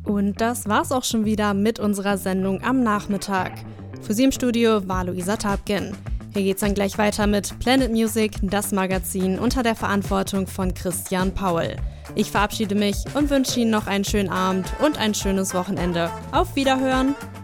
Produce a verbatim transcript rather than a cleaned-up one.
Und das war's auch schon wieder mit unserer Sendung am Nachmittag. Für Sie im Studio war Luisa Tapkin. Hier geht's dann gleich weiter mit Planet Music, das Magazin unter der Verantwortung von Christian Paul. Ich verabschiede mich und wünsche Ihnen noch einen schönen Abend und ein schönes Wochenende. Auf Wiederhören!